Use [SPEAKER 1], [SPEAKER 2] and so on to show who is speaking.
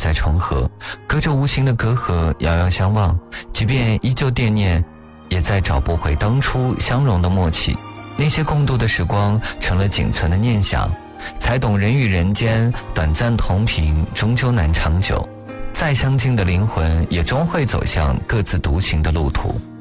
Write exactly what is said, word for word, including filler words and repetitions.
[SPEAKER 1] 再重合，隔着无形的隔阂遥遥相望，即便依旧惦念，也再找不回当初相融的默契。那些共度的时光成了仅存的念想，才懂人与人间短暂同频终究难长久，再相近的灵魂也终会走向各自独行的路途。